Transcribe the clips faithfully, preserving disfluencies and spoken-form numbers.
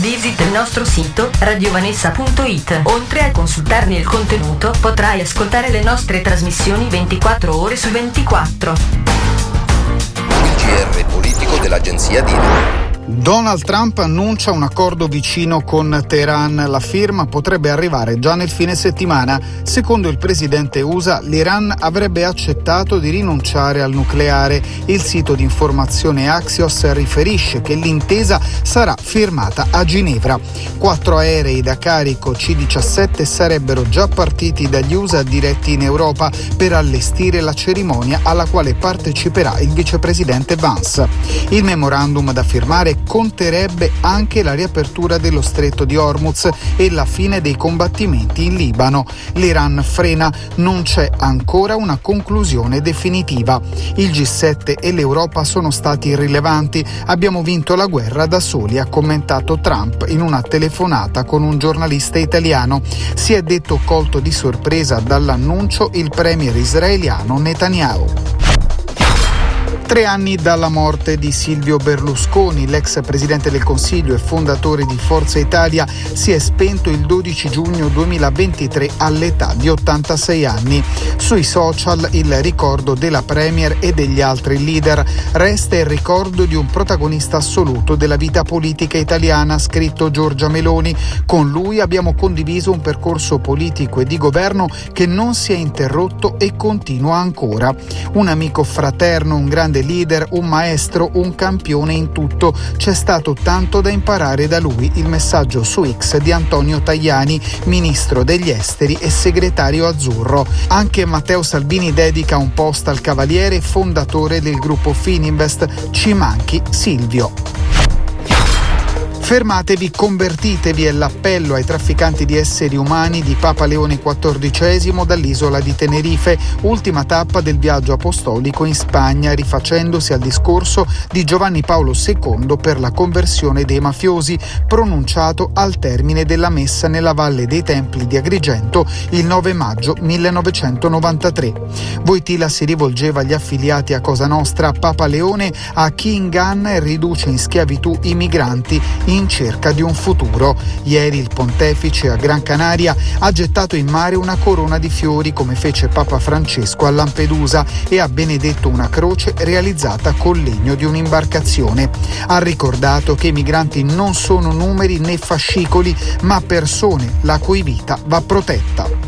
Visita il nostro sito radiovanessa punto it. Oltre a consultarne il contenuto, potrai ascoltare le nostre trasmissioni ventiquattro ore su ventiquattro. Il G R politico dell'agenzia Dile. Donald Trump annuncia un accordo vicino con Teheran. La firma potrebbe arrivare già nel fine settimana. Secondo il presidente U S A, l'Iran avrebbe accettato di rinunciare al nucleare. Il sito di informazione Axios riferisce che l'intesa sarà firmata a Ginevra. Quattro aerei da carico C diciassette sarebbero già partiti dagli U S A diretti in Europa per allestire la cerimonia alla quale parteciperà il vicepresidente Vance. Il memorandum da firmare conterrebbe anche la riapertura dello stretto di Hormuz e la fine dei combattimenti in Libano. L'Iran frena, non c'è ancora una conclusione definitiva. Il G sette e l'Europa sono stati irrilevanti. Abbiamo vinto la guerra da soli, ha commentato Trump in una telefonata con un giornalista italiano. Si è detto colto di sorpresa dall'annuncio il premier israeliano Netanyahu. Tre anni dalla morte di Silvio Berlusconi, l'ex presidente del Consiglio e fondatore di Forza Italia, si è spento il dodici giugno duemilaventitré all'età di ottantasei anni. Sui social il ricordo della premier e degli altri leader. Resta il ricordo di un protagonista assoluto della vita politica italiana, ha scritto Giorgia Meloni. Con lui abbiamo condiviso un percorso politico e di governo che non si è interrotto e continua ancora. Un amico fraterno, un grande leader, un maestro, un campione in tutto. C'è stato tanto da imparare da lui. Il messaggio su X di Antonio Tajani, ministro degli esteri e segretario azzurro. Anche Matteo Salvini dedica un post al cavaliere fondatore del gruppo Fininvest. Ci manchi Silvio. Fermatevi, convertitevi è l'appello ai trafficanti di esseri umani di Papa Leone quattordicesimo dall'isola di Tenerife, ultima tappa del viaggio apostolico in Spagna, rifacendosi al discorso di Giovanni Paolo secondo per la conversione dei mafiosi, pronunciato al termine della messa nella Valle dei Templi di Agrigento il nove maggio millenovecentonovantatré. Wojtyla si rivolgeva agli affiliati a Cosa Nostra. Papa Leone a chi inganna e riduce in schiavitù i migranti in cerca di un futuro. Ieri il pontefice a Gran Canaria ha gettato in mare una corona di fiori come fece Papa Francesco a Lampedusa e ha benedetto una croce realizzata col legno di un'imbarcazione. Ha ricordato che i migranti non sono numeri né fascicoli, ma persone la cui vita va protetta.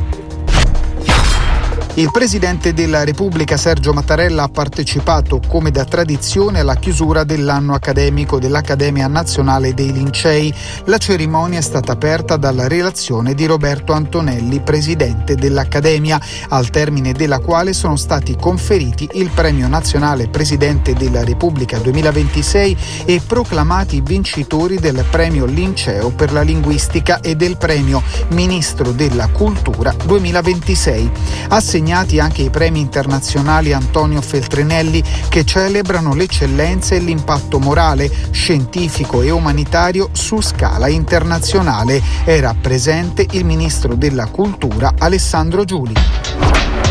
Il Presidente della Repubblica Sergio Mattarella ha partecipato, come da tradizione, alla chiusura dell'anno accademico dell'Accademia Nazionale dei Lincei. La cerimonia è stata aperta dalla relazione di Roberto Antonelli, Presidente dell'Accademia, al termine della quale sono stati conferiti il Premio Nazionale Presidente della Repubblica duemilaventisei e proclamati vincitori del Premio Linceo per la Linguistica e del Premio Ministro della Cultura duemilaventisei. Assegnati anche i premi internazionali Antonio Feltrinelli, che celebrano l'eccellenza e l'impatto morale, scientifico e umanitario su scala internazionale. Era presente il ministro della Cultura Alessandro Giuli.